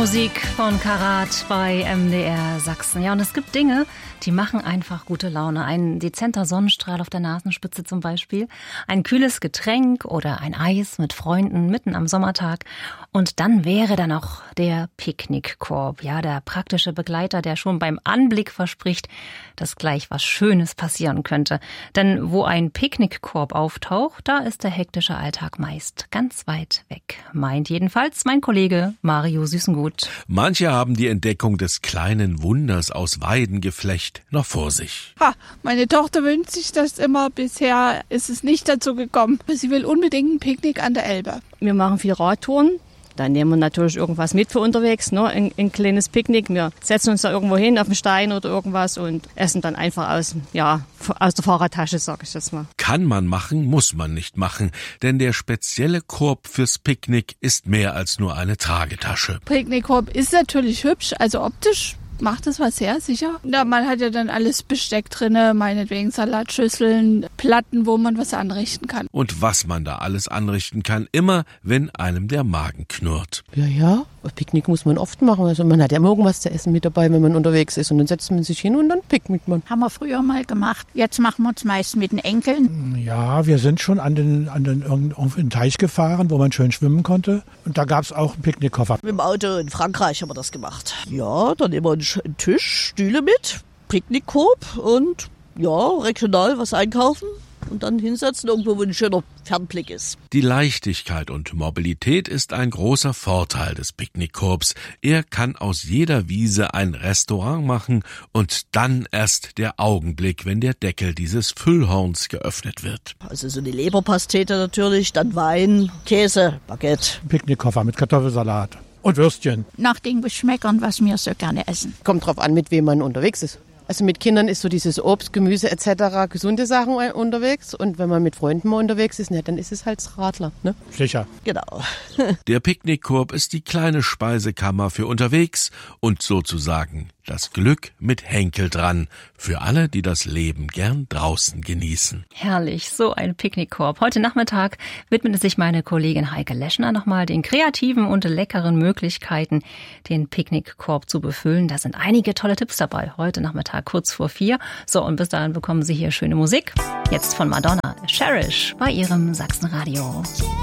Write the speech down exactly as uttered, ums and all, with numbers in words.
Musik von Karat bei M D R Sachsen. Ja, und es gibt Dinge, die machen einfach gute Laune. Ein dezenter Sonnenstrahl auf der Nasenspitze zum Beispiel, ein kühles Getränk oder ein Eis mit Freunden mitten am Sommertag. Und dann wäre da noch der Picknickkorb. Ja, der praktische Begleiter, der schon beim Anblick verspricht, dass gleich was Schönes passieren könnte. Denn wo ein Picknickkorb auftaucht, da ist der hektische Alltag meist ganz weit weg. Meint jedenfalls mein Kollege Mario Süßengut. Manche haben die Entdeckung des kleinen Wunders aus Weidengeflecht noch vor sich. Ha, meine Tochter wünscht sich das immer. Bisher ist es nicht dazu gekommen. Sie will unbedingt ein Picknick an der Elbe. Wir machen viel Radtouren. Dann nehmen wir natürlich irgendwas mit für unterwegs, ne? Ein, ein kleines Picknick. Wir setzen uns da irgendwo hin auf den Stein oder irgendwas und essen dann einfach aus, ja, aus der Fahrradtasche, sag ich jetzt mal. Kann man machen, muss man nicht machen, denn der spezielle Korb fürs Picknick ist mehr als nur eine Tragetasche. Picknickkorb ist natürlich hübsch, also optisch macht es was her, sicher. Ja, man hat ja dann alles Besteck drinne, meinetwegen Salatschüsseln, Platten, wo man was anrichten kann. Und was man da alles anrichten kann, immer wenn einem der Magen knurrt. Ja, ja, Picknick muss man oft machen. Also man hat ja immer irgendwas zu essen mit dabei, wenn man unterwegs ist. Und dann setzt man sich hin und dann picknickt man. Haben wir früher mal gemacht. Jetzt machen wir es meist mit den Enkeln. Ja, wir sind schon an den, an den, auf den Teich gefahren, wo man schön schwimmen konnte. Und da gab es auch einen Picknickkoffer. Mit dem Auto in Frankreich haben wir das gemacht. Ja, dann immer einen Tisch, Stühle mit, Picknickkorb und ja, regional was einkaufen und dann hinsetzen, irgendwo, wo ein schöner Fernblick ist. Die Leichtigkeit und Mobilität ist ein großer Vorteil des Picknickkorbs. Er kann aus jeder Wiese ein Restaurant machen und dann erst der Augenblick, wenn der Deckel dieses Füllhorns geöffnet wird. Also so eine Leberpastete natürlich, dann Wein, Käse, Baguette. Picknickkoffer mit Kartoffelsalat. Und Würstchen. Nach den Geschmäckern, was wir so gerne essen. Kommt drauf an, mit wem man unterwegs ist. Also mit Kindern ist so dieses Obst, Gemüse et cetera gesunde Sachen unterwegs. Und wenn man mit Freunden mal unterwegs ist, ne, dann ist es halt das Radler. Ne? Sicher. Genau. Der Picknickkorb ist die kleine Speisekammer für unterwegs und sozusagen das Glück mit Henkel dran. Für alle, die das Leben gern draußen genießen. Herrlich, so ein Picknickkorb. Heute Nachmittag widmet sich meine Kollegin Heike Leschner nochmal den kreativen und leckeren Möglichkeiten, den Picknickkorb zu befüllen. Da sind einige tolle Tipps dabei. Heute Nachmittag kurz vor vier. So, und bis dahin bekommen Sie hier schöne Musik. Jetzt von Madonna, Cherish, bei Ihrem Sachsenradio.